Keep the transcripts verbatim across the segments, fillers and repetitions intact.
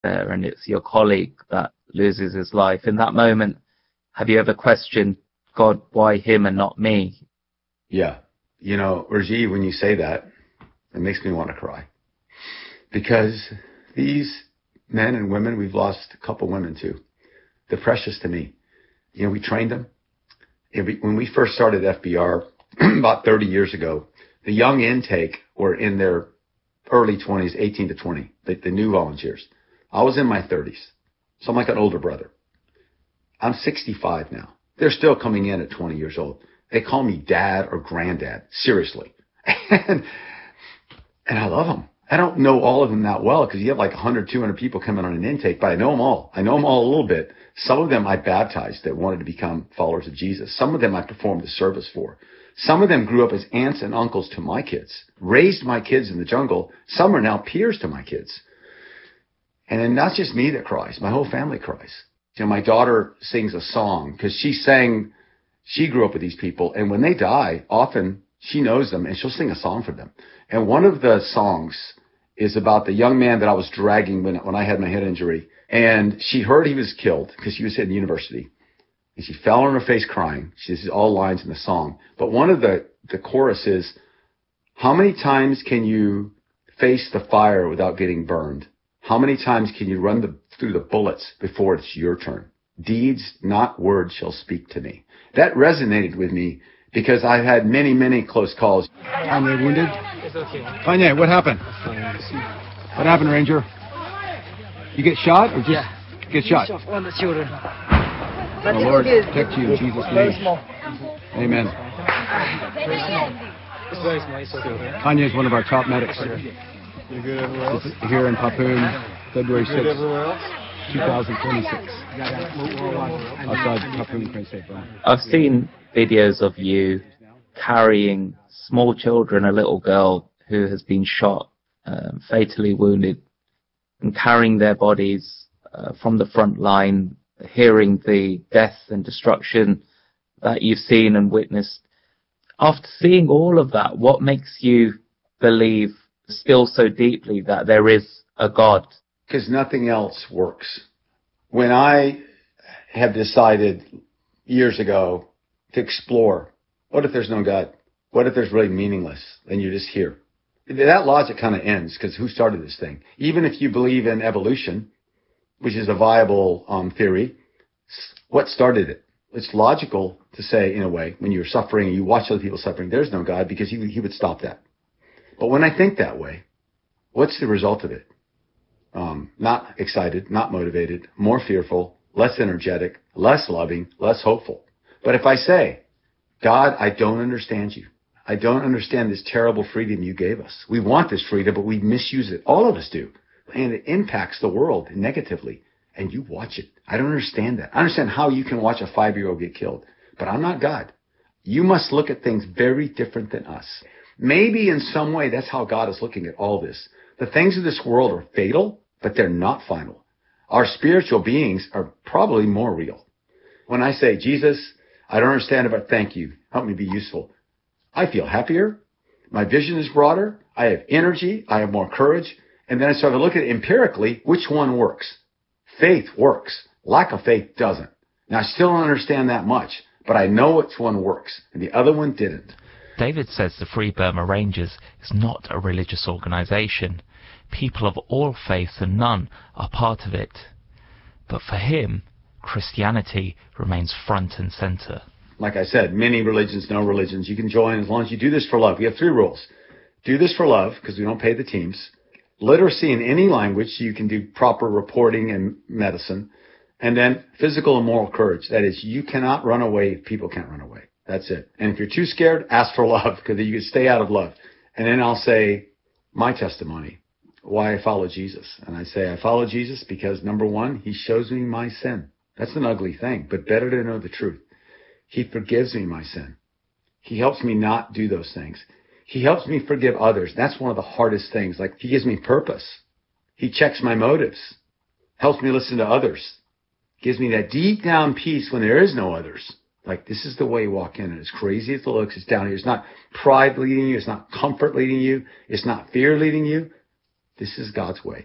there and it's your colleague that loses his life. In that moment, have you ever questioned, God, why him and not me? Yeah. You know, Rajiv, when you say that, it makes me want to cry. Because these men and women, we've lost a couple women too. They're precious to me. You know, we trained them. When we first started F B R about thirty years ago, the young intake were in their early twenties, eighteen to twenty, the, the new volunteers. I was in my thirties, so I'm like an older brother. I'm sixty-five now. They're still coming in at twenty years old. They call me dad or granddad, seriously. and, and I love them. I don't know all of them that well because you have like one hundred, two hundred people coming on an intake, but I know them all. I know them all a little bit. Some of them I baptized that wanted to become followers of Jesus. Some of them I performed the service for. Some of them grew up as aunts and uncles to my kids, raised my kids in the jungle. Some are now peers to my kids. And then not just me that cries, my whole family cries. You know, my daughter sings a song because she sang, she grew up with these people. And when they die, often she knows them and she'll sing a song for them. And one of the songs is about the young man that I was dragging when, when I had my head injury. And she heard he was killed because she was in university. And she fell on her face crying. She says all lines in the song. But one of the, the chorus is, how many times can you face the fire without getting burned? How many times can you run the, through the bullets before it's your turn? Deeds, not words, shall speak to me. That resonated with me because I've had many, many close calls. Kanye wounded? Kanye, what happened? What happened, Ranger? You get shot or just yeah. get shot? On the shoulder. The Lord protect you in Jesus' name. Amen. Kanye is one of our top medics. You good everywhere else? Here in Papoon, February sixth, twenty twenty-six. Outside Papoon, Crane State Farm. I've seen videos of you carrying small children, a little girl who has been shot, um, fatally wounded, and carrying their bodies uh, from the front line, hearing the death and destruction that you've seen and witnessed. After seeing all of that, what makes you believe still so deeply that there is a God? Because nothing else works. When I have decided years ago to explore, what if there's no God? What if there's really meaningless and you're just here? That logic kind of ends because who started this thing? Even if you believe in evolution, which is a viable um, theory, what started it? It's logical to say, in a way, when you're suffering and you watch other people suffering, there's no God because he, he would stop that. But when I think that way, what's the result of it? Um, not excited, not motivated, more fearful, less energetic, less loving, less hopeful. But if I say, God, I don't understand you. I don't understand this terrible freedom you gave us. We want this freedom, but we misuse it. All of us do. And it impacts the world negatively. And you watch it. I don't understand that. I understand how you can watch a five-year-old get killed. But I'm not God. You must look at things very different than us. Maybe in some way that's how God is looking at all this. The things of this world are fatal, but they're not final. Our spiritual beings are probably more real. When I say, Jesus, I don't understand it, but thank you. Help me be useful. I feel happier. My vision is broader. I have energy. I have more courage. And then I start to look at it empirically, which one works? Faith works. Lack of faith doesn't. Now, I still don't understand that much, but I know which one works, and the other one didn't. David says the Free Burma Rangers is not a religious organisation. People of all faiths and none are part of it. But for him, Christianity remains front and centre. Like I said, many religions, no religions. You can join as long as you do this for love. We have three rules. Do this for love, because we don't pay the teams. Literacy in any language, so you can do proper reporting and medicine. And then physical and moral courage. That is, you cannot run away if people can't run away. That's it. And if you're too scared, ask for love, because you can stay out of love. And then I'll say my testimony, why I follow Jesus. And I say I follow Jesus because, number one, he shows me my sin. That's an ugly thing, but better to know the truth. He forgives me my sin. He helps me not do those things. He helps me forgive others. That's one of the hardest things. Like, he gives me purpose. He checks my motives. Helps me listen to others. Gives me that deep down peace when there is no others. Like, this is the way you walk in. And as crazy as it looks, it's down here. It's not pride leading you. It's not comfort leading you. It's not fear leading you. This is God's way.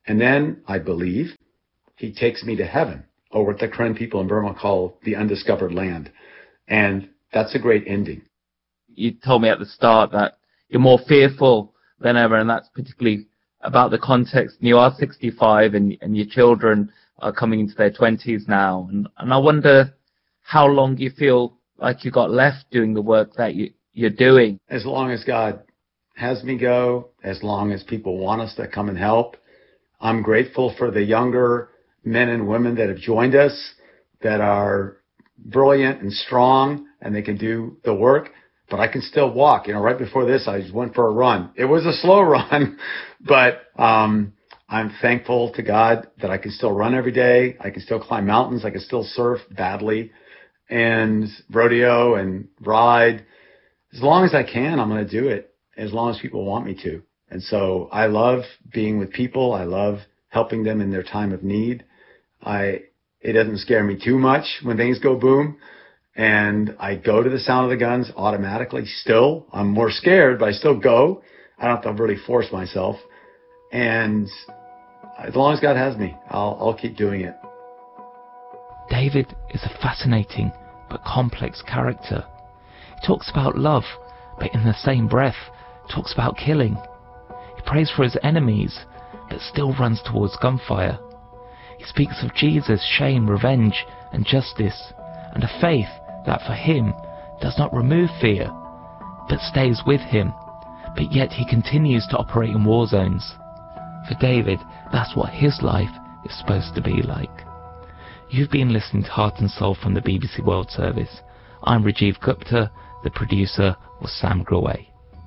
And then I believe he takes me to heaven, or what the Karen people in Burma call the undiscovered land. And that's a great ending. You told me at the start that you're more fearful than ever, and that's particularly about the context. And you are sixty-five, and, and your children are coming into their twenties now. And, and I wonder how long you feel like you got left doing the work that you, you're doing. As long as God has me go, as long as people want us to come and help. I'm grateful for the younger men and women that have joined us, that are brilliant and strong, and they can do the work. But I can still walk. You know, right before this, I just went for a run. It was a slow run, but um, I'm thankful to God that I can still run every day. I can still climb mountains. I can still surf badly and rodeo and ride. As long as I can, I'm going to do it, as long as people want me to. And so I love being with people. I love helping them in their time of need. I it doesn't scare me too much when things go boom. And I go to the sound of the guns automatically still. I'm more scared, but I still go. I don't have to really force myself. And as long as God has me, I'll, I'll keep doing it. David is a fascinating but complex character. He talks about love, but in the same breath talks about killing. He prays for his enemies, but still runs towards gunfire. He speaks of Jesus' shame, revenge, and justice, and a faith that for him does not remove fear, but stays with him, but yet he continues to operate in war zones. For David, that's what his life is supposed to be like. You've been listening to Heart and Soul from the B B C World Service. I'm Rajiv Gupta, the producer was Sam Graway.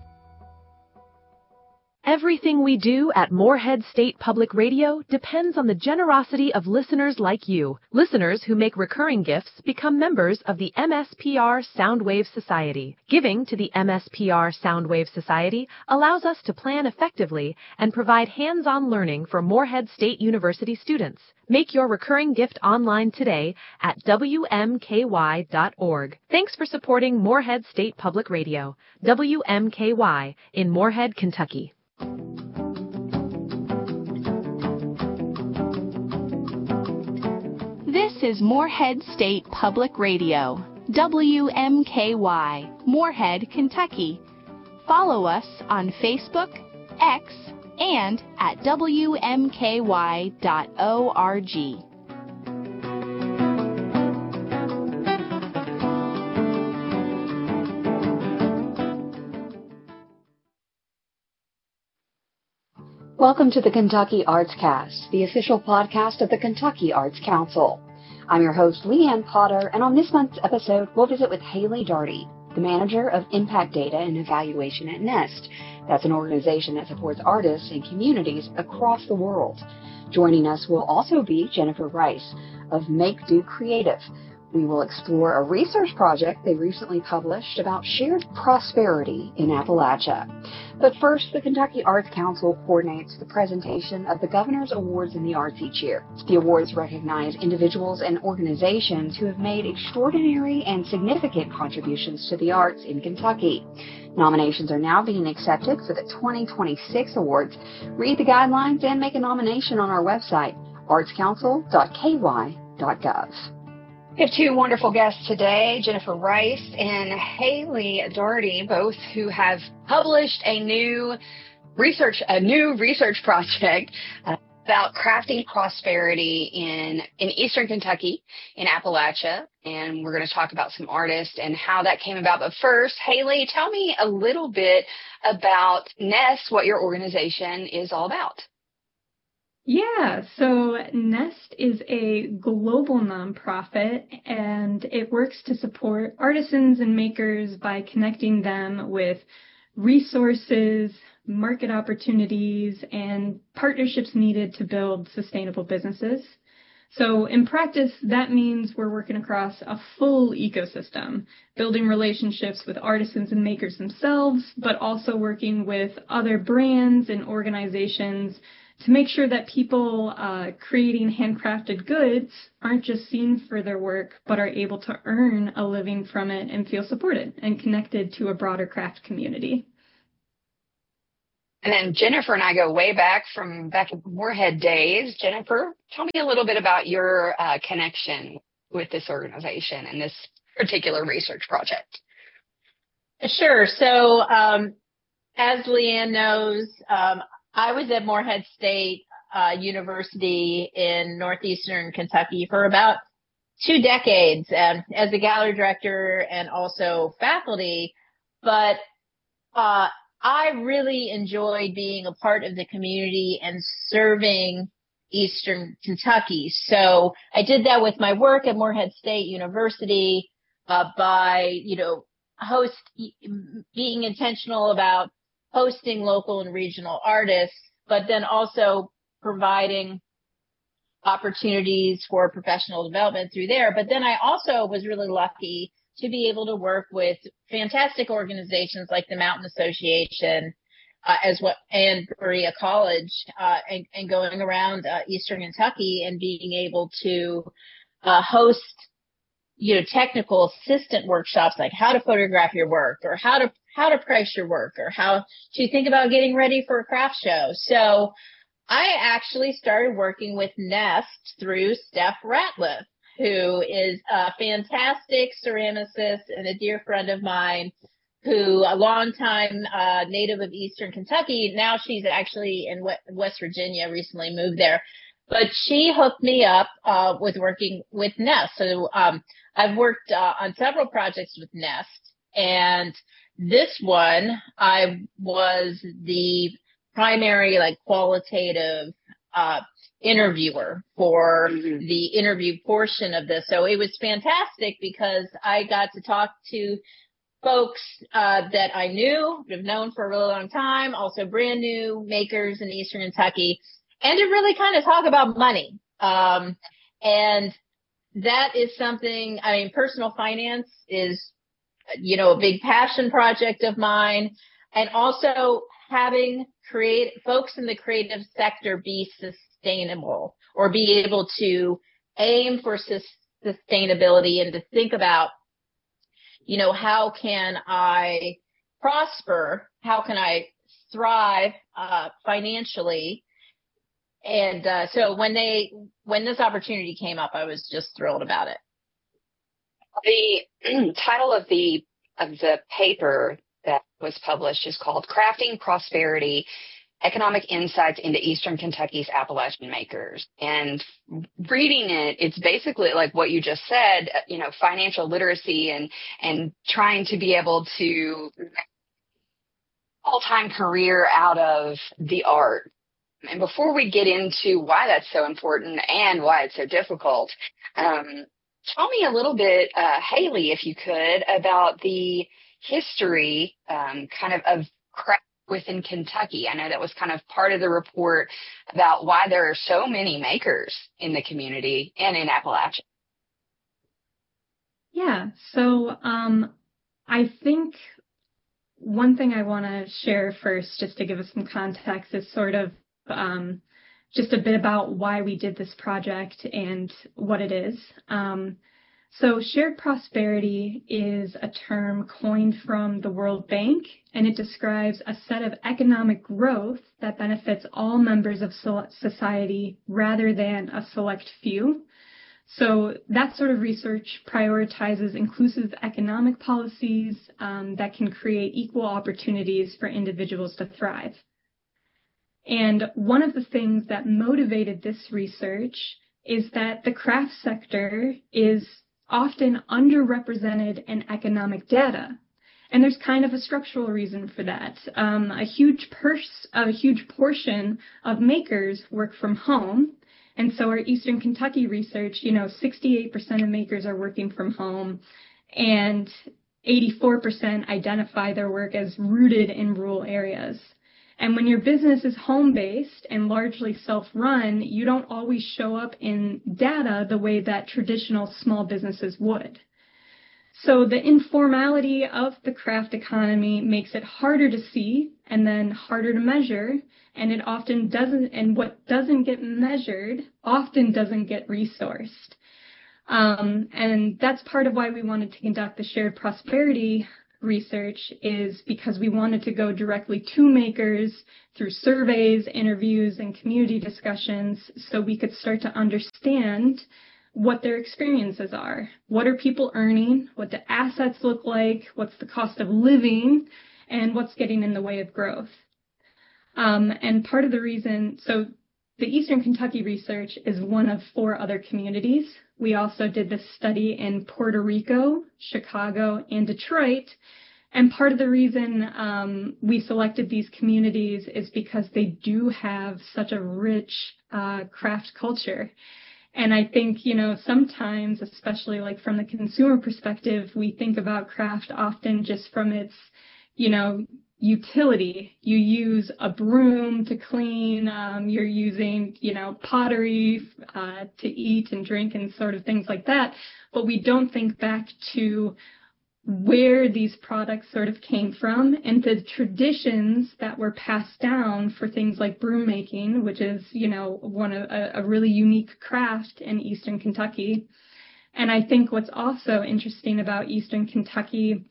Everything we do at Morehead State Public Radio depends on the generosity of listeners like you. Listeners who make recurring gifts become members of the M S P R Soundwave Society. Giving to the M S P R Soundwave Society allows us to plan effectively and provide hands-on learning for Morehead State University students. Make your recurring gift online today at W M K Y dot org. Thanks for supporting Morehead State Public Radio, W M K Y, in Morehead, Kentucky. This is Morehead State Public Radio, W M K Y, Morehead, Kentucky. Follow us on Facebook, X, and at W M K Y dot org. Welcome to the Kentucky Arts Cast, the official podcast of the Kentucky Arts Council. I'm your host, Leanne Potter, and on this month's episode, we'll visit with Haley Daugherty, the manager of Impact Data and Evaluation at Nest. That's an organization that supports artists and communities across the world. Joining us will also be Jennifer Rice of Make Do Creative. We will explore a research project they recently published about shared prosperity in Appalachia. But first, the Kentucky Arts Council coordinates the presentation of the Governor's Awards in the Arts each year. The awards recognize individuals and organizations who have made extraordinary and significant contributions to the arts in Kentucky. Nominations are now being accepted for the twenty twenty-six awards. Read the guidelines and make a nomination on our website, arts council dot k y dot gov. We have two wonderful guests today, Jennifer Rice and Haley Daugherty, both who have published a new research a new research project uh, about crafting prosperity in in Eastern Kentucky, in Appalachia, and we're going to talk about some artists and how that came about. But first, Haley, tell me a little bit about Nest, what your organization is all about. Yeah, so Nest is a global nonprofit, and it works to support artisans and makers by connecting them with resources, market opportunities, and partnerships needed to build sustainable businesses. So in practice, that means we're working across a full ecosystem, building relationships with artisans and makers themselves, but also working with other brands and organizations to make sure that people uh, creating handcrafted goods aren't just seen for their work, but are able to earn a living from it and feel supported and connected to a broader craft community. And then Jennifer and I go way back from back in Moorhead days. Jennifer, tell me a little bit about your uh, connection with this organization and this particular research project. Sure. So, um, as Leanne knows, um, I was at Moorhead State uh, University in northeastern Kentucky for about two decades um, as a gallery director and also faculty. But uh, I really enjoyed being a part of the community and serving Eastern Kentucky. So I did that with my work at Moorhead State University uh, by, you know, host being intentional about hosting local and regional artists, but then also providing opportunities for professional development through there. But then I also was really lucky to be able to work with fantastic organizations like the Mountain Association, uh, as what, and Berea College, uh, and, and going around uh, Eastern Kentucky and being able to uh, host, you know, technical assistant workshops like how to photograph your work or how to how to price your work or how to think about getting ready for a craft show. So I actually started working with Nest through Steph Ratliff, who is a fantastic ceramicist and a dear friend of mine, who a longtime uh, native of Eastern Kentucky. Now she's actually in West Virginia, recently moved there. But she hooked me up uh, with working with Nest. So um, I've worked uh, on several projects with Nest. And this one, I was the primary, like, qualitative uh interviewer for mm-hmm. the interview portion of this. So it was fantastic because I got to talk to folks uh that I knew, have known for a really long time, also brand new makers in Eastern Kentucky, and to really kind of talk about money. Um and that is something, I mean, personal finance is, you know, a big passion project of mine, and also having create folks in the creative sector be sustainable or be able to aim for sus- sustainability and to think about, you know, how can I prosper? How can I thrive uh, financially? And uh, so when they when this opportunity came up, I was just thrilled about it. The title of the of the paper that was published is called Crafting Prosperity, Economic Insights into Eastern Kentucky's Appalachian Makers. And reading it, it's basically like what you just said, you know, financial literacy and, and trying to be able to all-time career out of the art. And before we get into why that's so important and why it's so difficult, um, tell me a little bit, uh, Haley, if you could, about the history um, kind of of craft within Kentucky. I know that was kind of part of the report about why there are so many makers in the community and in Appalachia. Yeah, so um, I think one thing I want to share first, just to give us some context, is sort of um, just a bit about why we did this project and what it is. Um, So shared prosperity is a term coined from the World Bank, and it describes a set of economic growth that benefits all members of society rather than a select few. So that sort of research prioritizes inclusive economic policies um, that can create equal opportunities for individuals to thrive. And one of the things that motivated this research is that the craft sector is often underrepresented in economic data. And there's kind of a structural reason for that. Um, a huge purse, a huge portion of makers work from home. And so our Eastern Kentucky research, you know, sixty-eight percent of makers are working from home, and eighty-four percent identify their work as rooted in rural areas. And when your business is home-based and largely self-run, you don't always show up in data the way that traditional small businesses would. So the informality of the craft economy makes it harder to see and then harder to measure, and it often doesn't, and what doesn't get measured often doesn't get resourced. Um, and that's part of why we wanted to conduct the Shared Prosperity research is because we wanted to go directly to makers through surveys, interviews, and community discussions so we could start to understand what their experiences are. What are people earning? What do assets look like? What's the cost of living? And what's getting in the way of growth? Um, and part of the reason, so the Eastern Kentucky research is one of four other communities. We also did this study in Puerto Rico, Chicago, and Detroit. And part of the reason um, we selected these communities is because they do have such a rich uh, craft culture. And I think, you know, sometimes, especially like from the consumer perspective, we think about craft often just from its, you know, utility. You use a broom to clean, um, you're using, you know, pottery uh, to eat and drink and sort of things like that. But we don't think back to where these products sort of came from and the traditions that were passed down for things like broom making, which is, you know, one of a, a really unique craft in Eastern Kentucky. And I think what's also interesting about Eastern Kentucky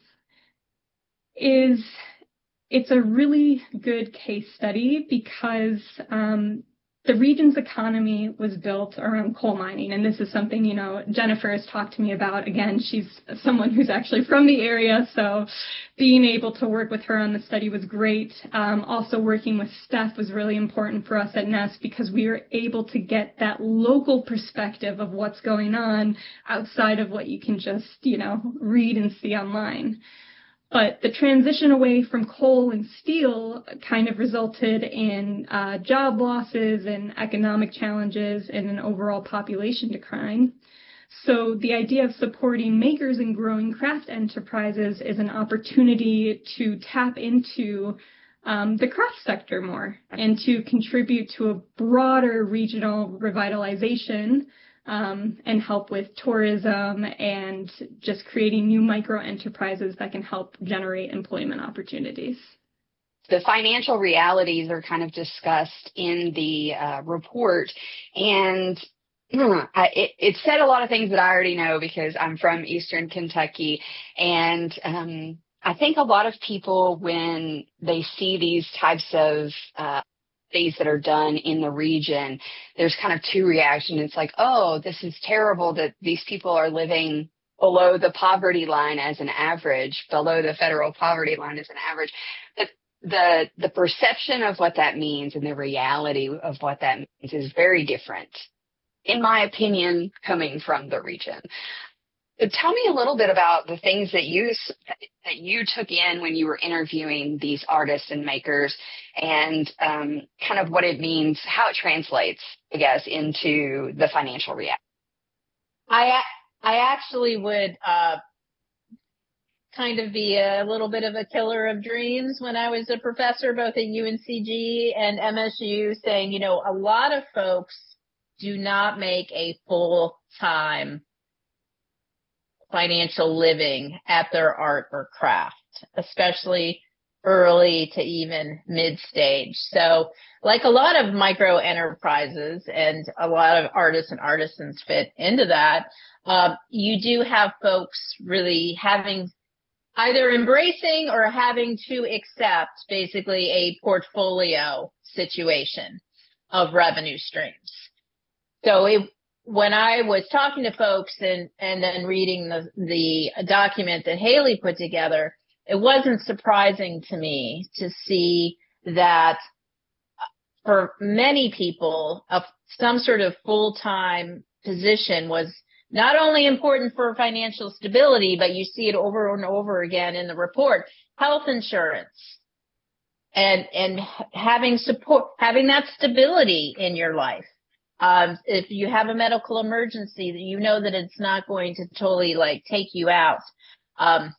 is it's a really good case study because um, the region's economy was built around coal mining. And this is something, you know, Jennifer has talked to me about. Again, she's someone who's actually from the area, so being able to work with her on the study was great. Um, also working with Steph was really important for us at Nest because we were able to get that local perspective of what's going on outside of what you can just, you know, read and see online. But the transition away from coal and steel kind of resulted in uh, job losses and economic challenges and an overall population decline. So the idea of supporting makers and growing craft enterprises is an opportunity to tap into um, the craft sector more and to contribute to a broader regional revitalization Um, and help with tourism and just creating new micro enterprises that can help generate employment opportunities. The financial realities are kind of discussed in the uh, report, and I, it, it said a lot of things that I already know because I'm from Eastern Kentucky, and um, I think a lot of people, when they see these types of uh, things that are done in the region, there's kind of two reactions. It's like, oh, this is terrible that these people are living below the poverty line as an average, below the federal poverty line as an average. But the the perception of what that means and the reality of what that means is very different, in my opinion, coming from the region. Tell me a little bit about the things that you that you took in when you were interviewing these artists and makers, and um, kind of what it means, how it translates, I guess, into the financial reality. I I actually would uh, kind of be a little bit of a killer of dreams when I was a professor, both at U N C G and M S U, saying, you know, a lot of folks do not make a full-time financial living at their art or craft, especially early to even mid-stage. So like a lot of micro enterprises, and a lot of artists and artisans fit into that, um, you do have folks really having either embracing or having to accept basically a portfolio situation of revenue streams. So it When I was talking to folks and, and then reading the, the document that Haley put together, it wasn't surprising to me to see that for many people, a, some sort of full-time position was not only important for financial stability, but you see it over and over again in the report, health insurance and, and having support, having that stability in your life. Um, if you have a medical emergency, you know that it's not going to totally like take you out. Um,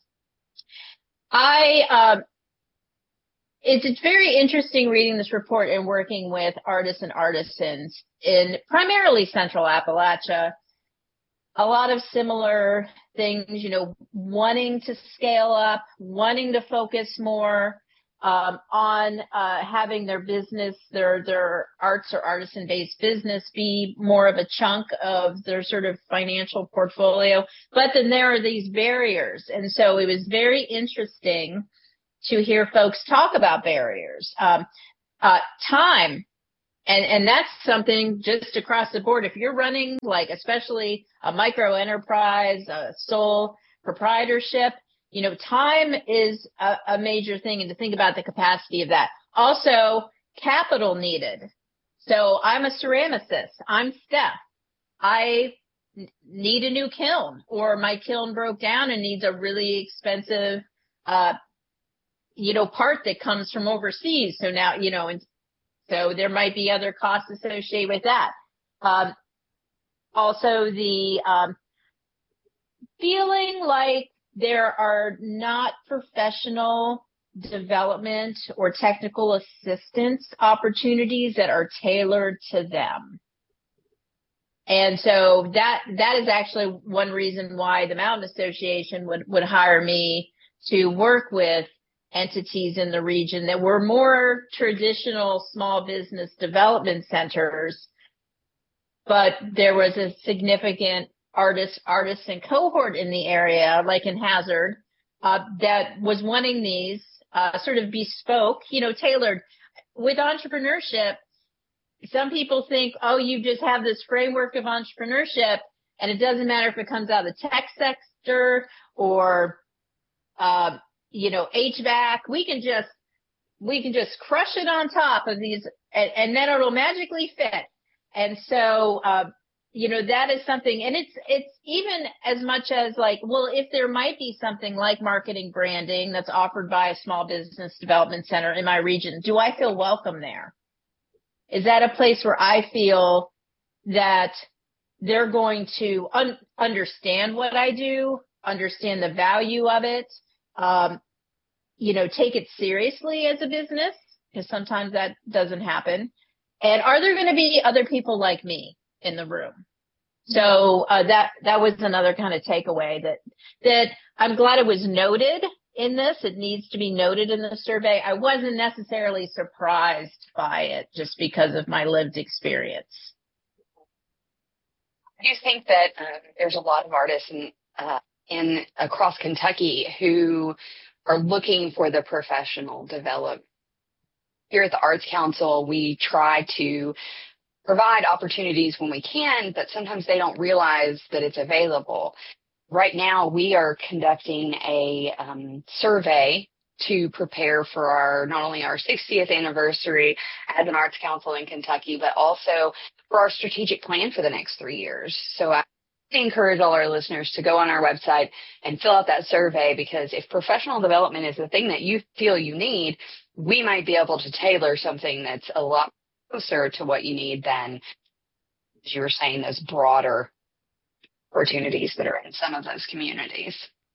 I, um, it's, it's very interesting reading this report and working with artists and artisans in primarily Central Appalachia. A lot of similar things, you know, wanting to scale up, wanting to focus more, um, on uh, having their business, their their arts or artisan-based business be more of a chunk of their sort of financial portfolio. But then there are these barriers. And so it was very interesting to hear folks talk about barriers. Um, uh, time. And, and that's something just across the board. If you're running, like, especially a micro enterprise, a sole proprietorship, you know, time is a, a major thing, and to think about the capacity of that. Also, capital needed. So I'm a ceramicist. I'm Steph. I need a new kiln, or my kiln broke down and needs a really expensive, uh, you know, part that comes from overseas. So now, you know, and so there might be other costs associated with that. Um, also, the um, feeling like there are not professional development or technical assistance opportunities that are tailored to them. And so that that is actually one reason why the Mountain Association would, would hire me to work with entities in the region that were more traditional small business development centers, but there was a significant artist, artisan cohort in the area, like in Hazard, uh, that was wanting these uh, sort of bespoke, you know, tailored. With entrepreneurship, some people think, oh, you just have this framework of entrepreneurship, and it doesn't matter if it comes out of the tech sector or uh, you know, H V A C, we can just, we can just crush it on top of these, and, and then it'll magically fit. And so, uh, you know, that is something, and it's, it's even as much as like, well, if there might be something like marketing branding that's offered by a small business development center in my region, do I feel welcome there? Is that a place where I feel that they're going to un- understand what I do, understand the value of it, Um, you know, take it seriously as a business, because sometimes that doesn't happen. And are there going to be other people like me in the room? So uh, that that was another kind of takeaway that that I'm glad it was noted in this. It needs to be noted in the survey. I wasn't necessarily surprised by it just because of my lived experience. I do think that uh, there's a lot of artists in, uh, in across Kentucky who are looking for the professional development. Here at the Arts Council, we try to provide opportunities when we can, but sometimes they don't realize that it's available. Right now, we are conducting a um, survey to prepare for our not only our sixtieth anniversary as an Arts Council in Kentucky, but also for our strategic plan for the next three years. So I encourage all our listeners to go on our website and fill out that survey, because if professional development is the thing that you feel you need, we might be able to tailor something that's a lot closer to what you need than, as you were saying, those broader opportunities that are in some of those communities.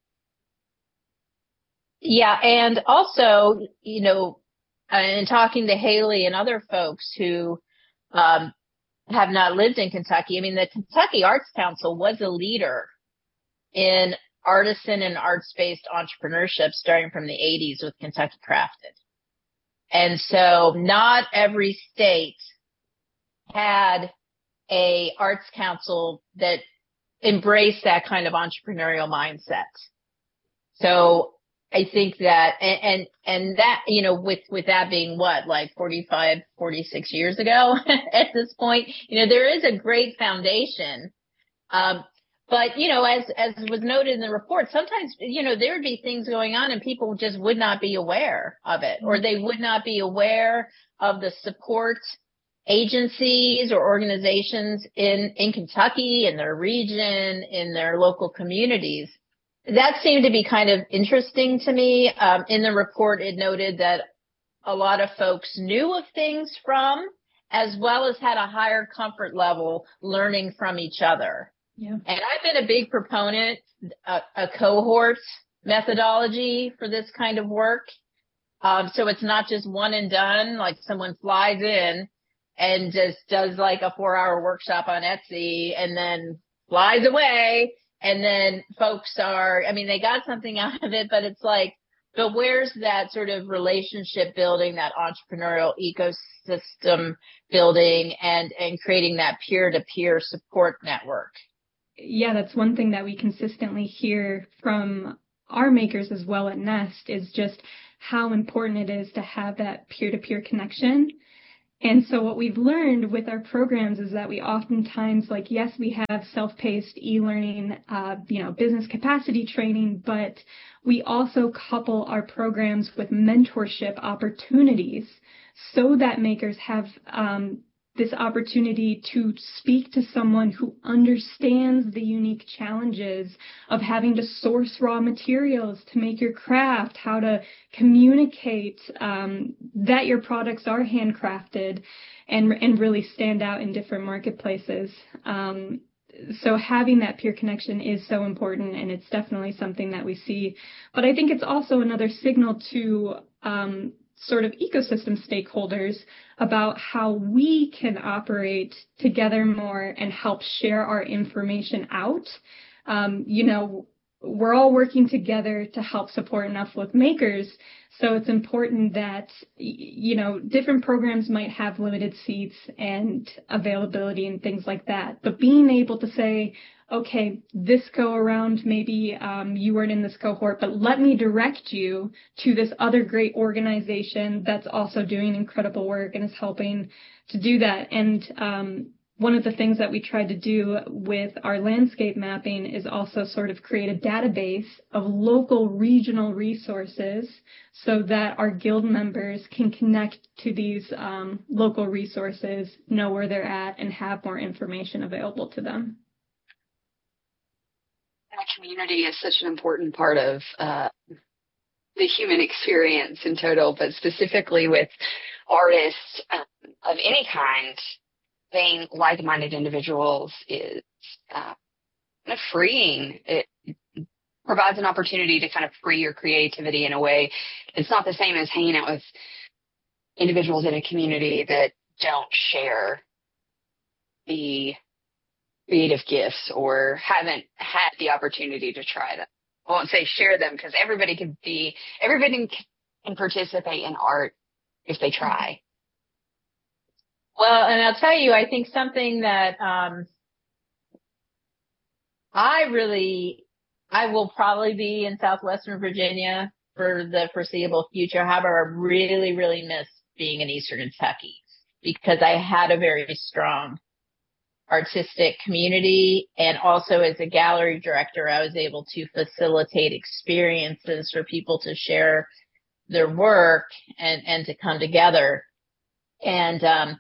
Yeah, and also, you know, in talking to Haley and other folks who um, have not lived in Kentucky, I mean, the Kentucky Arts Council was a leader in artisan and arts-based entrepreneurship starting from the eighties with Kentucky Crafted. And so not every state had a arts council that embraced that kind of entrepreneurial mindset. So I think that, and, and, and that, you know, with, with that being what, like forty-five, forty-six years ago at this point, you know, there is a great foundation. Um, but, you know, as, as was noted in the report, sometimes, you know, there would be things going on and people just would not be aware of it, or they would not be aware of the support agencies or organizations in, in Kentucky, in their region, in their local communities. That seemed to be kind of interesting to me. Um, in the report, it noted that a lot of folks knew of things from, as well as had a higher comfort level learning from each other. Yeah. And I've been a big proponent, a, a cohort methodology for this kind of work. Um, so it's not just one and done, like someone flies in and just does like a four hour workshop on Etsy and then flies away. And then folks are, I mean, they got something out of it, but it's like but where's that sort of relationship building, that entrepreneurial ecosystem building, and, and creating that peer-to-peer support network? Yeah, that's one thing that we consistently hear from our makers as well at Nest, is just how important it is to have that peer-to-peer connection. And so what we've learned with our programs is that we oftentimes, like, yes, we have self-paced e-learning, uh, you know, business capacity training, but we also couple our programs with mentorship opportunities so that makers have um, this opportunity to speak to someone who understands the unique challenges of having to source raw materials to make your craft, how to communicate um, that your products are handcrafted and, and really stand out in different marketplaces. Um, so having that peer connection is so important, and it's definitely something that we see. But I think it's also another signal to um, sort of ecosystem stakeholders about how we can operate together more and help share our information out. Um, you know, we're all working together to help support and uplift makers. So it's important that, you know, different programs might have limited seats and availability and things like that. But being able to say, okay, this go around, maybe um, you weren't in this cohort, but let me direct you to this other great organization that's also doing incredible work and is helping to do that. And um, one of the things that we tried to do with our landscape mapping is also sort of create a database of local regional resources so that our guild members can connect to these um, local resources, know where they're at, and have more information available to them. Community is such an important part of uh, the human experience in total, but specifically with artists um, of any kind, being like-minded individuals is uh, kind of freeing. It provides an opportunity to kind of free your creativity in a way. It's not the same as hanging out with individuals in a community that don't share the creative gifts or haven't had the opportunity to try them. I won't say share them, because everybody can be, everybody can participate in art if they try. Well, and I'll tell you, I think something that um, I really, I will probably be in Southwestern Virginia for the foreseeable future. However, I really, really miss being in Eastern Kentucky, because I had a very strong artistic community, and also as a gallery director, I was able to facilitate experiences for people to share their work and, and to come together. And um,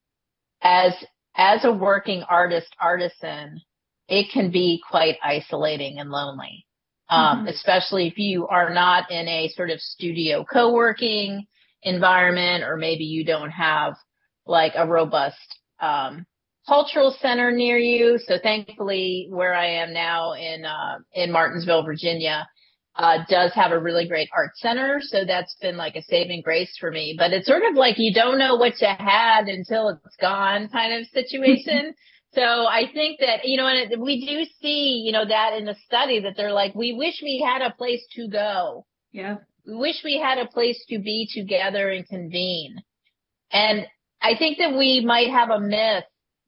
as as a working artist artisan, it can be quite isolating and lonely, um, mm-hmm. especially if you are not in a sort of studio co-working environment, or maybe you don't have like a robust um cultural center near you. So thankfully, where I am now in uh, in Martinsville, Virginia, uh, does have a really great art center. So that's been like a saving grace for me. But it's sort of like you don't know what you had until it's gone kind of situation. So I think that, you know, and it, we do see, you know, that in the study that they're like, we wish we had a place to go. Yeah. We wish we had a place to be together and convene. And I think that we might have a myth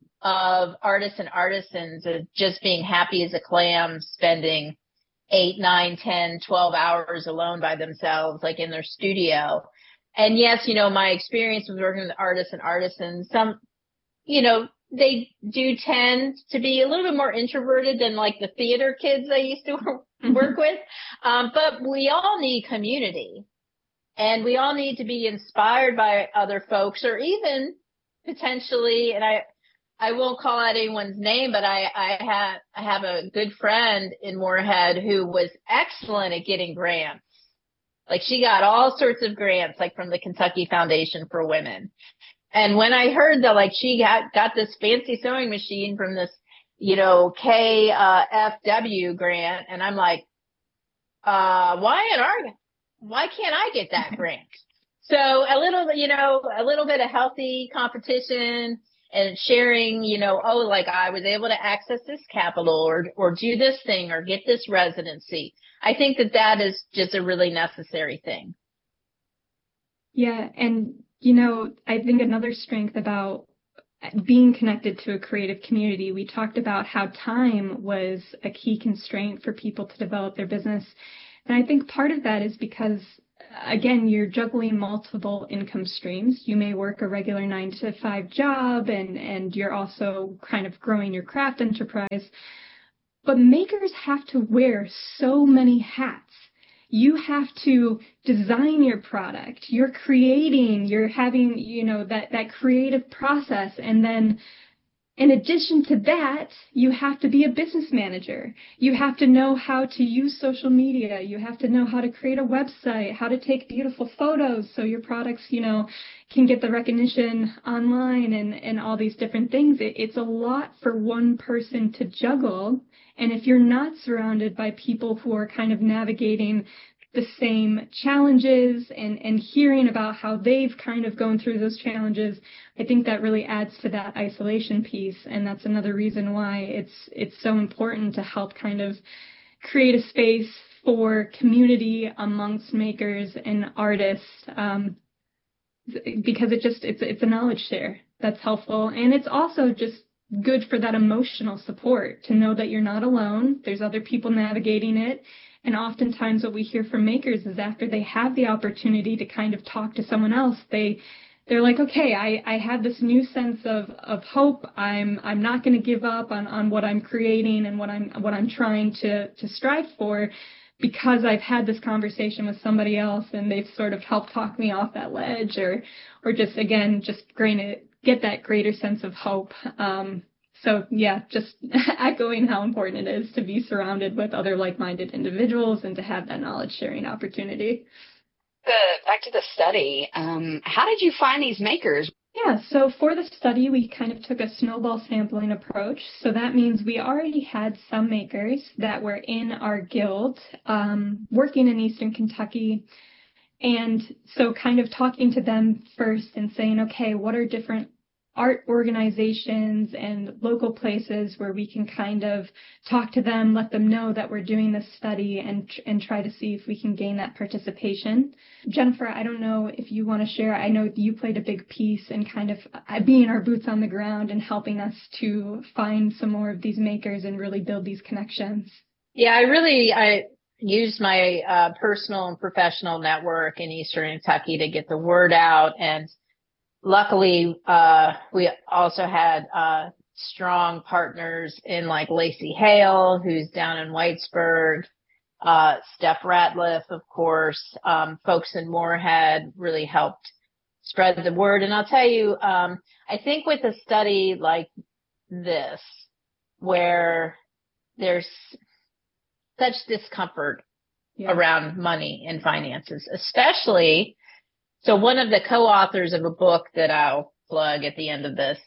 of artists and artisans of just being happy as a clam, spending eight, nine, ten, twelve hours alone by themselves, like in their studio. And yes, you know, my experience with working with artists and artisans, some, you know, they do tend to be a little bit more introverted than like the theater kids I used to work with. Um, but we all need community, and we all need to be inspired by other folks, or even potentially, and I, I won't call out anyone's name, but I, I have, I have a good friend in Moorhead who was excellent at getting grants. Like, she got all sorts of grants, like from the Kentucky Foundation for Women. And when I heard that, like, she got, got this fancy sewing machine from this, you know, K F W grant, and I'm like, uh, why in our, why can't I get that grant? So a little, you know, a little bit of healthy competition. and sharing, you know, oh, like I was able to access this capital or, or do this thing or get this residency. I think that that is just a really necessary thing. Yeah. And, you know, I think another strength about being connected to a creative community, we talked about how time was a key constraint for people to develop their business. And I think part of that is because, again, you're juggling multiple income streams. You may work a regular nine to five job and, and you're also kind of growing your craft enterprise. But makers have to wear so many hats. You have to design your product. You're creating, you're having, you know, that, that creative process. And then in addition to that, you have to be a business manager. You have to know how to use social media. You have to know how to create a website, how to take beautiful photos so your products, you know, can get the recognition online and, and all these different things. It, it's a lot for one person to juggle. And if you're not surrounded by people who are kind of navigating the same challenges and, and hearing about how they've kind of gone through those challenges, I think that really adds to that isolation piece. And that's another reason why it's it's so important to help kind of create a space for community amongst makers and artists, um, because it just it's it's a knowledge share that's helpful. And it's also just good for that emotional support to know that you're not alone. There's other people navigating it. And oftentimes what we hear from makers is after they have the opportunity to kind of talk to someone else, they, they're like, okay, I, I have this new sense of, of hope. I'm, I'm not going to give up on, on what I'm creating and what I'm, what I'm trying to, to strive for, because I've had this conversation with somebody else and they've sort of helped talk me off that ledge, or, or just, again, just get that greater sense of hope. Um, So, yeah, just echoing how important it is to be surrounded with other like-minded individuals and to have that knowledge-sharing opportunity. The, back to the study, um, how did you find these makers? Yeah, so for the study, we kind of took a snowball sampling approach. So that means we already had some makers that were in our guild um, working in Eastern Kentucky. And so kind of talking to them first and saying, okay, what are different art organizations and local places where we can kind of talk to them, let them know that we're doing this study, and and try to see if we can gain that participation. Jennifer, I don't know if you want to share. I know you played a big piece in kind of being our boots on the ground and helping us to find some more of these makers and really build these connections. Yeah, I really, I used my uh, personal and professional network in Eastern Kentucky to get the word out. And luckily, uh, we also had, uh, strong partners in like Lacey Hale, who's down in Whitesburg, uh, Steph Ratliff, of course, um, folks in Moorhead really helped spread the word. And I'll tell you, um, I think with a study like this, where there's such discomfort yeah. around money and finances, especially So one of the co-authors of a book that I'll plug at the end of this,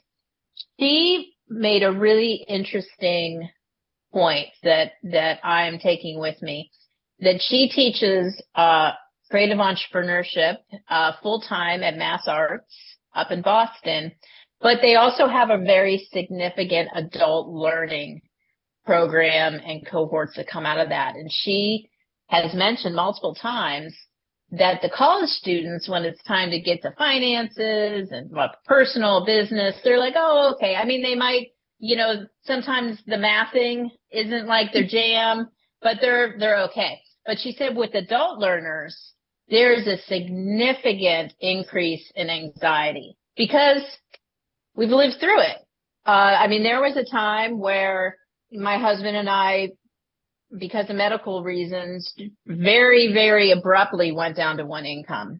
she made a really interesting point that, that I am taking with me, that she teaches, uh, creative entrepreneurship, uh, full-time at Mass Arts up in Boston, but they also have a very significant adult learning program and cohorts that come out of that. And she has mentioned multiple times that the college students, when it's time to get to finances and personal business, they're like, oh, okay. I mean, they might, you know, sometimes the mathing isn't like their jam, but they're, they're okay. But she said with adult learners, there's a significant increase in anxiety because we've lived through it. Uh, I mean, there was a time where my husband and I, because of medical reasons, very, very abruptly went down to one income.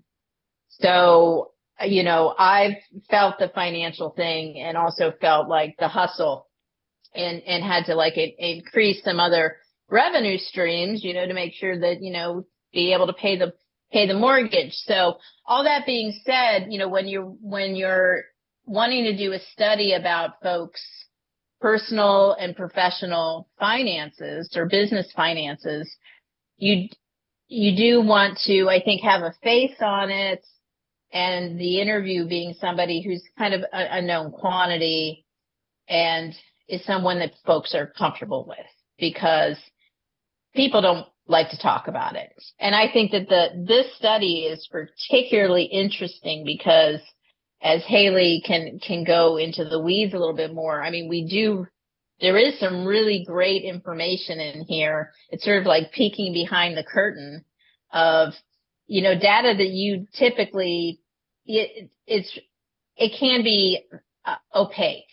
So, you know, I've felt the financial thing and also felt like the hustle and, and had to like it, increase some other revenue streams, you know, to make sure that, you know, be able to pay the, pay the mortgage. So all that being said, you know, when you're, when you're wanting to do a study about folks' personal and professional finances or business finances, you, you do want to, I think, have a face on it and the interview being somebody who's kind of a, a known quantity and is someone that folks are comfortable with, because people don't like to talk about it. And I think that the this study is particularly interesting because, as Haley can can go into the weeds a little bit more, I mean, we do, there is some really great information in here. It's sort of like peeking behind the curtain of, you know, data that you typically, it, it's, it can be uh, opaque.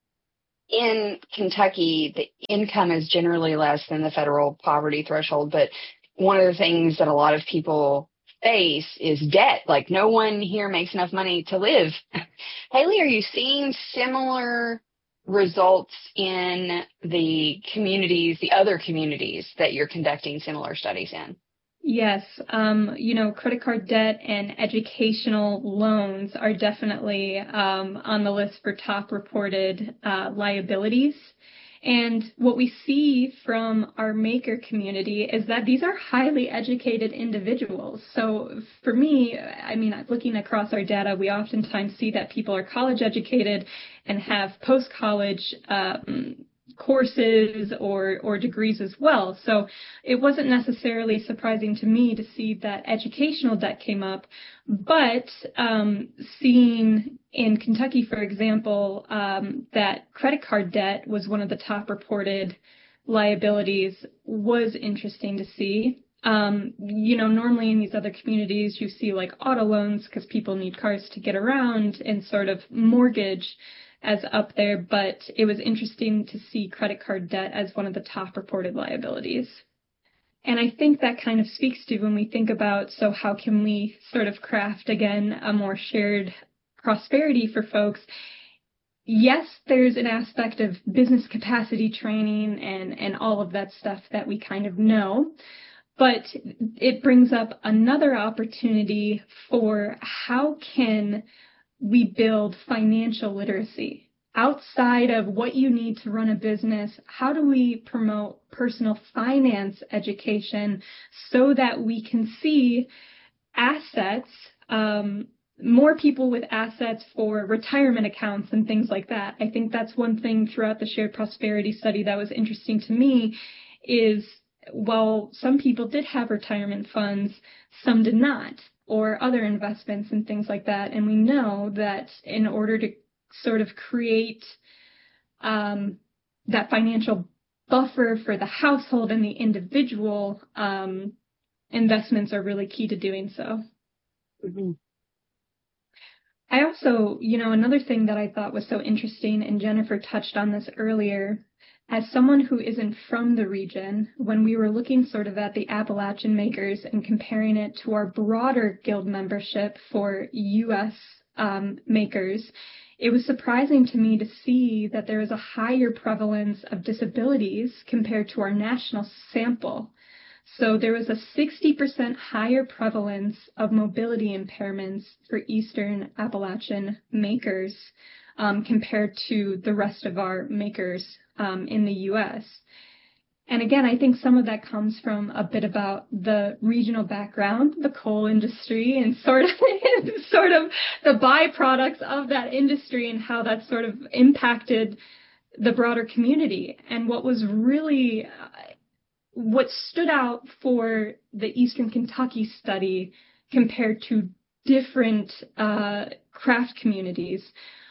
In Kentucky, the income is generally less than the federal poverty threshold, but one of the things that a lot of people face is debt. Like, no one here makes enough money to live. Haley, are you seeing similar results in the communities, the other communities that you're conducting similar studies in? Yes. Um, you know, credit card debt and educational loans are definitely um, on the list for top reported uh, liabilities. And what we see from our maker community is that these are highly educated individuals. So for me, I mean, looking across our data, we oftentimes see that people are college educated and have post-college um, courses or, or degrees as well. So it wasn't necessarily surprising to me to see that educational debt came up, but um, seeing in Kentucky, for example, um, that credit card debt was one of the top reported liabilities was interesting to see. Um, you know, normally in these other communities, you see like auto loans because people need cars to get around and sort of mortgage as up there, but it was interesting to see credit card debt as one of the top reported liabilities. And I think that kind of speaks to when we think about, so how can we sort of craft, again, a more shared prosperity for folks? Yes, there's an aspect of business capacity training and, and all of that stuff that we kind of know, but it brings up another opportunity for how can we build financial literacy outside of what you need to run a business. How do we promote personal finance education so that we can see assets, um, more people with assets for retirement accounts and things like that? I think that's one thing throughout the shared prosperity study that was interesting to me is, well, some people did have retirement funds, some did not, or other investments and things like that. And we know that in order to sort of create um, that financial buffer for the household and the individual, um, investments are really key to doing so. Mm-hmm. I also, you know, another thing that I thought was so interesting, and Jennifer touched on this earlier, as someone who isn't from the region, when we were looking sort of at the Appalachian makers and comparing it to our broader guild membership for U S um, makers, it was surprising to me to see that there is a higher prevalence of disabilities compared to our national sample. So there was a sixty percent higher prevalence of mobility impairments for Eastern Appalachian makers um, compared to the rest of our makers um, in the U S. And again, I think some of that comes from a bit about the regional background, the coal industry, and sort of sort of the byproducts of that industry and how that sort of impacted the broader community. And what was really uh, what stood out for the Eastern Kentucky study compared to different uh, craft communities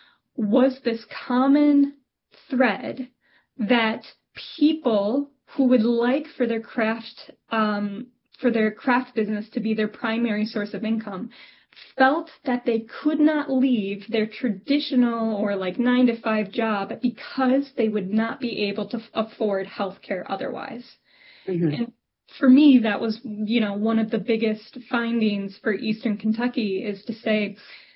was this common thread that people who would like for their craft um, for their craft business to be their primary source of income felt that they could not leave their traditional or like nine to five job because they would not be able to f- afford health care otherwise. Mm-hmm. And for me, that was, you know, one of the biggest findings for Eastern Kentucky is to say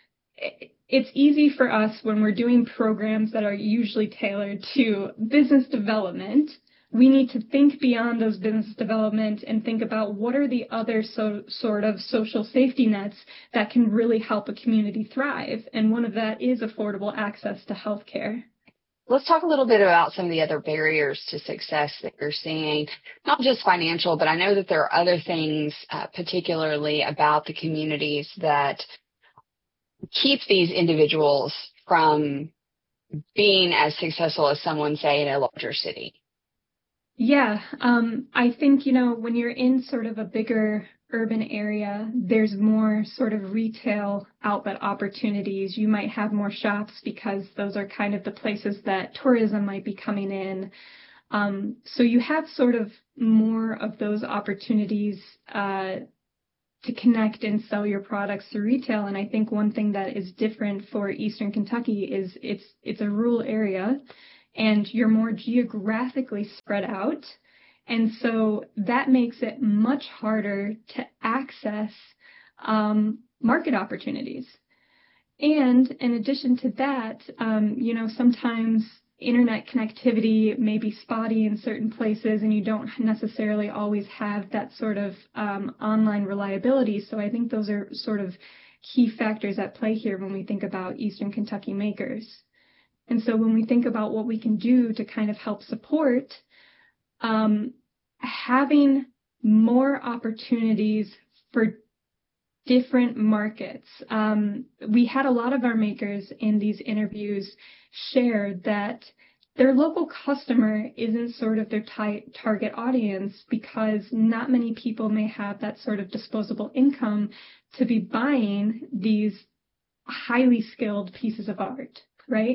it's easy for us when we're doing programs that are usually tailored to business development. We need to think beyond those business development and think about what are the other so, sort of social safety nets that can really help a community thrive. And one of that is affordable access to health care. Let's talk a little bit about some of the other barriers to success that you're seeing, not just financial, but I know that there are other things, uh, particularly about the communities that keep these individuals from being as successful as someone, say, in a larger city? Yeah, um, I think, you know, when you're in sort of a bigger urban area, there's more sort of retail outlet opportunities. You might have more shops because those are kind of the places that tourism might be coming in. Um, so you have sort of more of those opportunities uh, to connect and sell your products through retail. And I think one thing that is different for Eastern Kentucky is it's it's a rural area, and you're more geographically spread out. And so that makes it much harder to access um, market opportunities. And in addition to that, um, you know, sometimes internet connectivity may be spotty in certain places, and you don't necessarily always have that sort of um, online reliability. So I think those are sort of key factors at play here when we think about Eastern Kentucky makers. And so when we think about what we can do to kind of help support, um, having more opportunities for different markets. Um, we had a lot of our makers in these interviews share that their local customer isn't sort of their t- target audience because not many people may have that sort of disposable income to be buying these highly skilled pieces of art, right?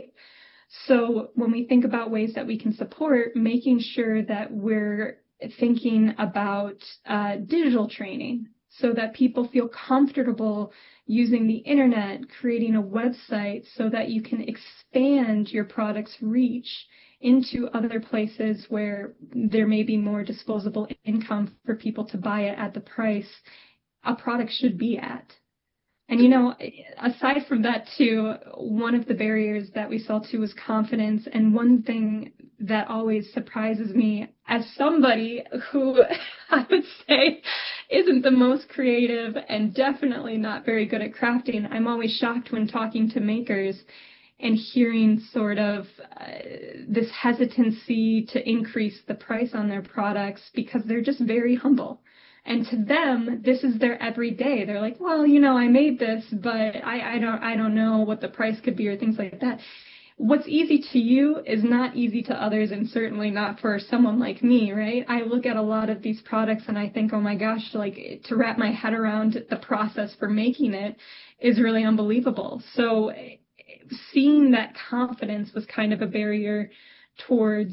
So when we think about ways that we can support, making sure that we're thinking about uh, digital training so that people feel comfortable using the internet, creating a website so that you can expand your product's reach into other places where there may be more disposable income for people to buy it at the price a product should be at. And, you know, aside from that, too, one of the barriers that we saw, too, was confidence. And one thing that always surprises me as somebody who I would say isn't the most creative and definitely not very good at crafting, I'm always shocked when talking to makers and hearing sort of uh, this hesitancy to increase the price on their products because they're just very humble. And to them, this is their everyday. They're like, well, you know, I made this, but I, I don't I don't know what the price could be or things like that. What's easy to you is not easy to others, and certainly not for someone like me, right? I look at a lot of these products and I think, oh my gosh, like to wrap my head around the process for making it is really unbelievable. So seeing that confidence was kind of a barrier towards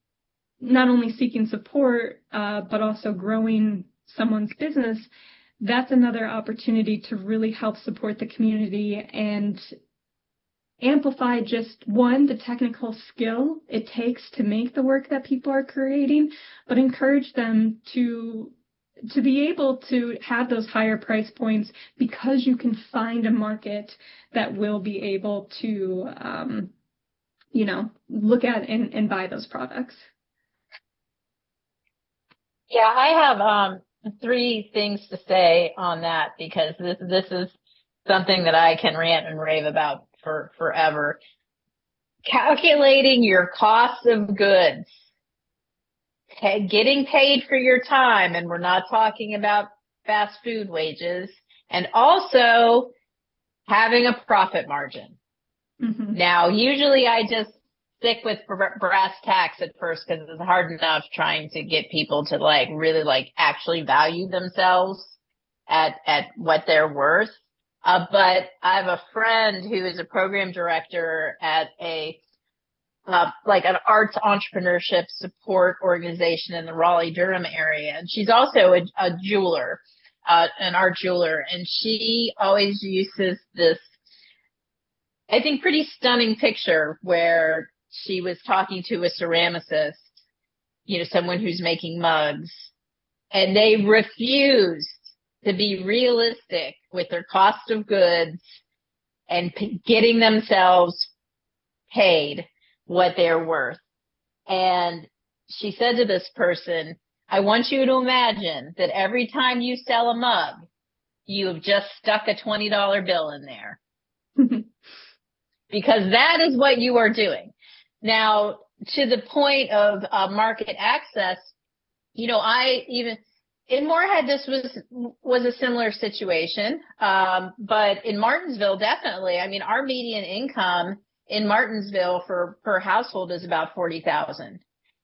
not only seeking support, uh, but also growing someone's business. That's another opportunity to really help support the community and amplify just, one, the technical skill it takes to make the work that people are creating, but encourage them to to be able to have those higher price points because you can find a market that will be able to, um, you know, look at and, and buy those products. Yeah, I have um, three things to say on that because this this is something that I can rant and rave about for forever. Calculating your cost of goods, getting paid for your time, and we're not talking about fast food wages, and also having a profit margin. Mm-hmm. Now, usually I just stick with brass tacks at first because it's hard enough trying to get people to like really like actually value themselves at at what they're worth. Uh, but I have a friend who is a program director at a uh, like an arts entrepreneurship support organization in the Raleigh-Durham area, and she's also a, a jeweler, uh, an art jeweler, and she always uses this, I think, pretty stunning picture where she was talking to a ceramicist, you know, someone who's making mugs, and they refused to be realistic with their cost of goods and p- getting themselves paid what they're worth. And she said to this person, I want you to imagine that every time you sell a mug, you have just stuck a twenty dollar bill in there. Because that is what you are doing. Now, to the point of uh, market access, you know, I even, in Moorhead, this was was a similar situation, um, but in Martinsville, definitely. I mean, our median income in Martinsville for per household is about forty thousand.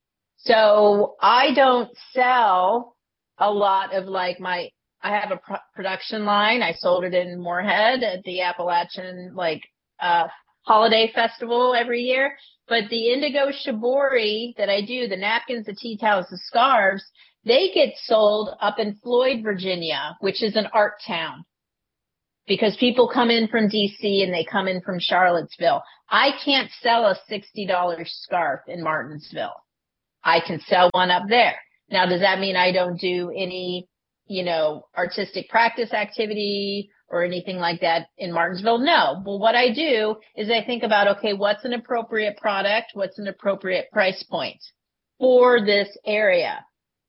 So I don't sell a lot of like my. I have a pro- production line. I sold it in Moorhead at the Appalachian like uh, holiday festival every year. But the indigo shibori that I do, the napkins, the tea towels, the scarves, they get sold up in Floyd, Virginia, which is an art town, because people come in from D C and they come in from Charlottesville. I can't sell a sixty dollars scarf in Martinsville. I can sell one up there. Now, does that mean I don't do any, you know, artistic practice activity or anything like that in Martinsville? No. Well, what I do is I think about, okay, what's an appropriate product? What's an appropriate price point for this area?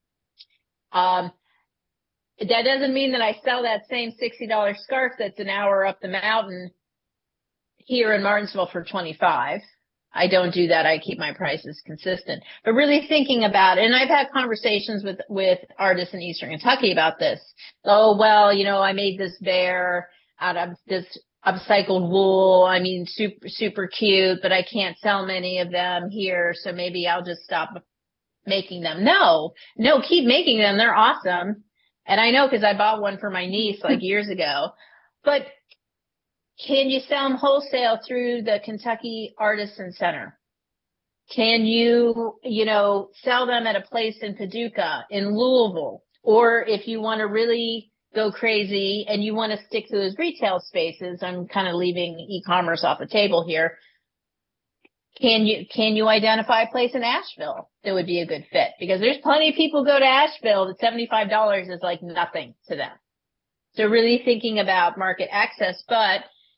Um, that doesn't mean that I sell that same sixty dollars scarf that's an hour up the mountain here in Martinsville for twenty-five dollars. I don't do that. I keep my prices consistent. But really thinking about, and I've had conversations with, with artists in Eastern Kentucky about this. Oh, well, you know, I made this bear out of this upcycled wool. I mean, super, super cute, but I can't sell many of them here. So maybe I'll just stop making them. No, no, keep making them. They're awesome. And I know because I bought one for my niece like years ago. But can you sell them wholesale through the Kentucky Artisan Center? Can you, you know, sell them at a place in Paducah, in Louisville? Or if you want to really go crazy and you want to stick to those retail spaces, I'm kind of leaving e-commerce off the table here. Can you, can you identify a place in Asheville that would be a good fit? Because there's plenty of people who go to Asheville that seventy-five dollars is like nothing to them. So really thinking about market access, but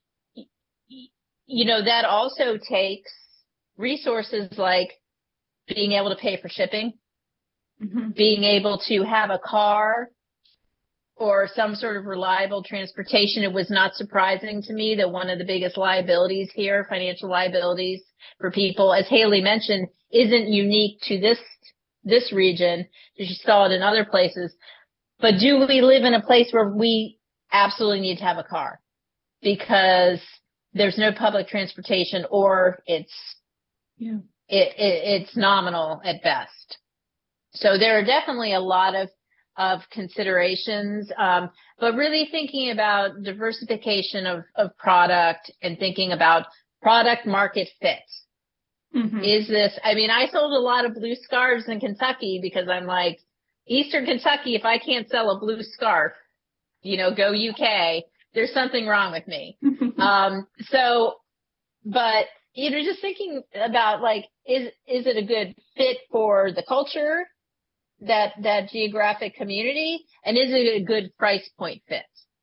you know, that also takes resources like being able to pay for shipping, mm-hmm. being able to have a car or some sort of reliable transportation. It was not surprising to me that one of the biggest liabilities here, financial liabilities for people, as Haley mentioned, isn't unique to this, this region. You saw it in other places. But do we live in a place where we absolutely need to have a car? Because there's no public transportation, or it's yeah. it, it, it's nominal at best. So there are definitely a lot of of considerations, um, but really thinking about diversification of, of product and thinking about product market fit. Mm-hmm. Is this? I mean, I sold a lot of blue scarves in Kentucky because I'm like, Eastern Kentucky. If I can't sell a blue scarf, you know, go U K. There's something wrong with me. um, so, but, you know, just thinking about like, is, is it a good fit for the culture, that, that geographic community? And is it a good price point fit?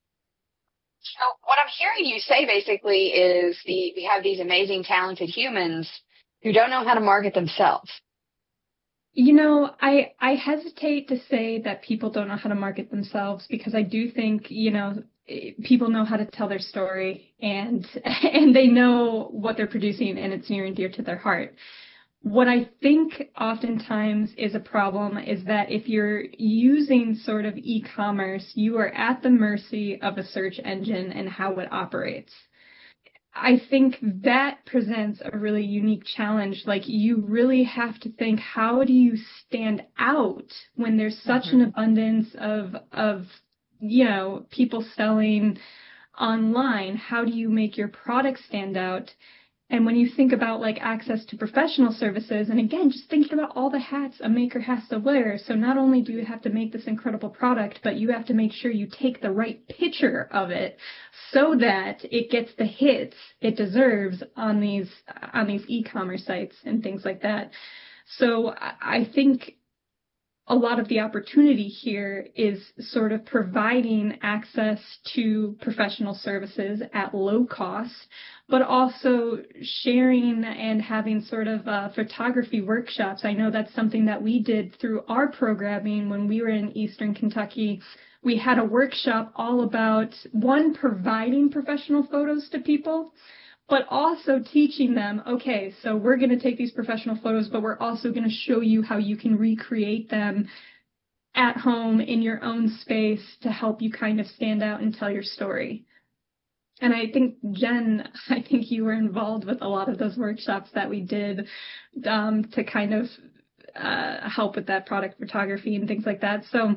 So what I'm hearing you say basically is the, we have these amazing, talented humans who don't know how to market themselves. You know, I, I hesitate to say that people don't know how to market themselves, because I do think, you know, people know how to tell their story, and and they know what they're producing, and it's near and dear to their heart. What I think oftentimes is a problem is that if you're using sort of e-commerce, you are at the mercy of a search engine and how it operates. I think that presents a really unique challenge. Like, you really have to think, how do you stand out when there's such mm-hmm. an abundance of, of, you know, people selling online? How do you make your product stand out? And when you think about like access to professional services, and again, just thinking about all the hats a maker has to wear. So not only do you have to make this incredible product, but you have to make sure you take the right picture of it so that it gets the hits it deserves on these, on these e-commerce sites and things like that. So I think a lot of the opportunity here is sort of providing access to professional services at low cost, but also sharing and having sort of uh, photography workshops. I know that's something that we did through our programming when we were in Eastern Kentucky. We had a workshop all about, one, providing professional photos to people, but also teaching them, okay, so we're going to take these professional photos, but we're also going to show you how you can recreate them at home in your own space to help you kind of stand out and tell your story. And I think, Jen, I think you were involved with a lot of those workshops that we did um, to kind of uh, help with that product photography and things like that. So,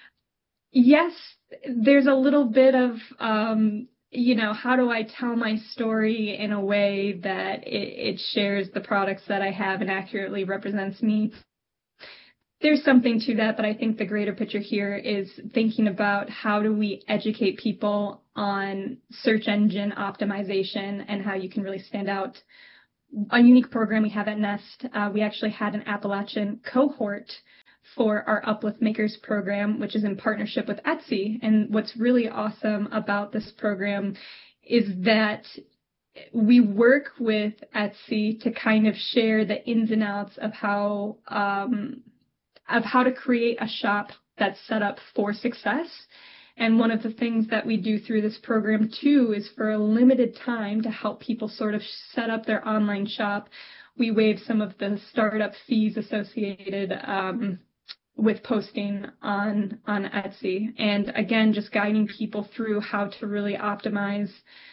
yes, there's a little bit of, um, you know, how do I tell my story in a way that it, it shares the products that I have and accurately represents me? There's something to that, but I think the greater picture here is thinking about how do we educate people on search engine optimization and how you can really stand out. A unique program we have at Nest, uh, we actually had an Appalachian cohort for our Uplift Makers program, which is in partnership with Etsy. And what's really awesome about this program is that we work with Etsy to kind of share the ins and outs of how um, of how to create a shop that's set up for success. And one of the things that we do through this program, too, is for a limited time to help people sort of set up their online shop. We waive some of the startup fees associated um, with posting on, on Etsy. And again, just guiding people through how to really optimize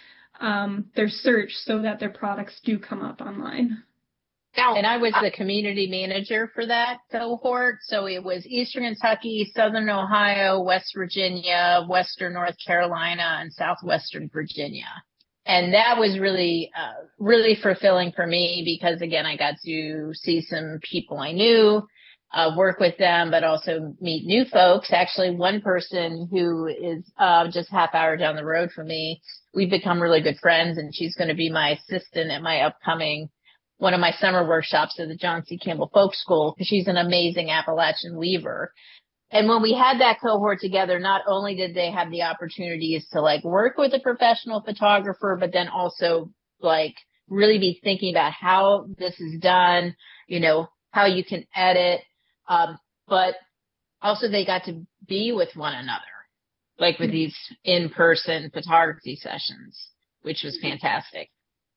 um, their search so that their products do come up online. And I was the community manager for that cohort. So it was Eastern Kentucky, Southern Ohio, West Virginia, Western North Carolina, and Southwestern Virginia. And that was really, uh, really fulfilling for me because, again, I got to see some people I knew, uh, work with them, but also meet new folks. Actually, one person who is uh, just half hour down the road from me, we've become really good friends, and she's going to be my assistant at my upcoming one of my summer workshops at the John C. Campbell Folk School, because she's an amazing Appalachian weaver. And when we had that cohort together, not only did they have the opportunities to like work with a professional photographer, but then also like really be thinking about how this is done, you know, how you can edit. Um, but also they got to be with one another, like with these in-person photography sessions, which was fantastic.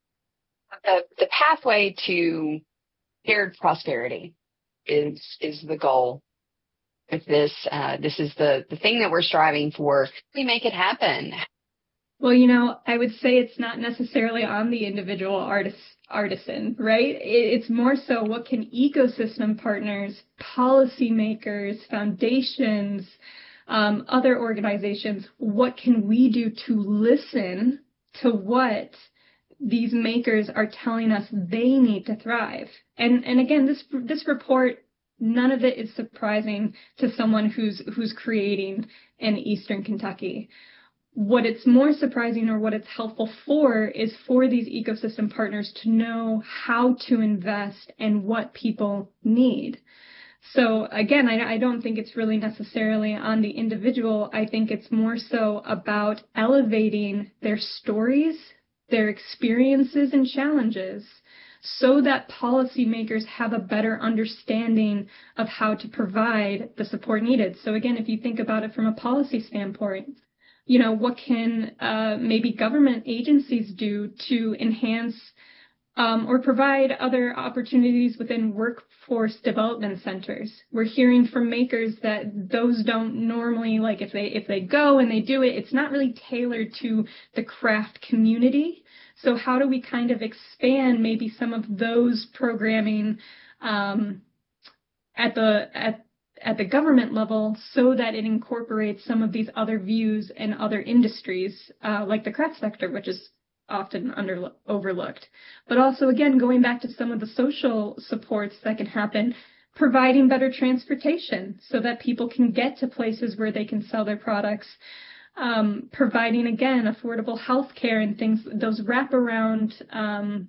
The, the pathway to shared prosperity is is the goal with this. Uh, this is the, the thing that we're striving for. We make it happen. Well, you know, I would say it's not necessarily on the individual artist, artisan, right? It, it's more so what can ecosystem partners, policymakers, foundations, um, other organizations, what can we do to listen to what these makers are telling us they need to thrive? And and again, this this report, none of it is surprising to someone who's who's creating in Eastern Kentucky. What it's more surprising, or what it's helpful for, is for these ecosystem partners to know how to invest and what people need. So again, I, I don't think it's really necessarily on the individual. I think it's more so about elevating their stories, their experiences and challenges, so that policymakers have a better understanding of how to provide the support needed. So again, if you think about it from a policy standpoint, you know, what can uh, maybe government agencies do to enhance um, or provide other opportunities within workforce development centers? We're hearing from makers that those don't normally, like if they if they go and they do it, it's not really tailored to the craft community. So how do we kind of expand maybe some of those programming um, at the at at the government level so that it incorporates some of these other views and other industries uh, like the craft sector, which is often under overlooked. But also, again, going back to some of the social supports that can happen, providing better transportation so that people can get to places where they can sell their products. Um, providing, again, affordable health care and things, those wraparound um,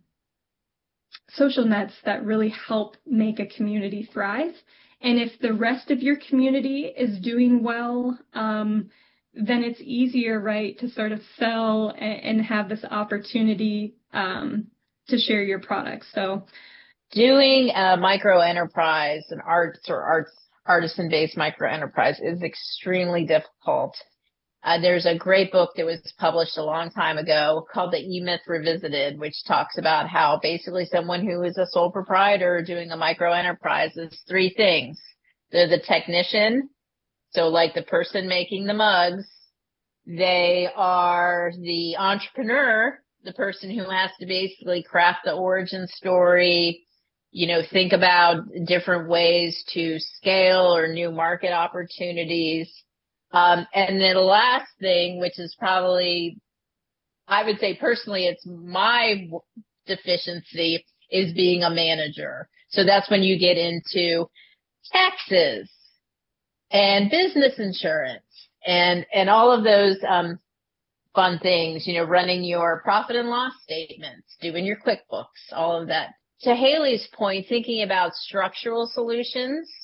social nets that really help make a community thrive. And if the rest of your community is doing well, um, then it's easier, right, to sort of sell and, and have this opportunity um, to share your products. So doing a micro enterprise, an arts or arts artisan-based micro enterprise, is extremely difficult. Uh, there's a great book that was published a long time ago called The E-Myth Revisited, which talks about how basically someone who is a sole proprietor doing a micro enterprise is three things. They're the technician, So like the person making the mugs, they are the entrepreneur, the person who has to basically craft the origin story, you know, think about different ways to scale or new market opportunities. Um, and then the last thing, which is probably, I would say personally, it's my deficiency, is being a manager. So that's when you get into taxes and business insurance and, and all of those, um, fun things, you know, running your profit and loss statements, doing your QuickBooks, all of that. To Haley's point, thinking about structural solutions,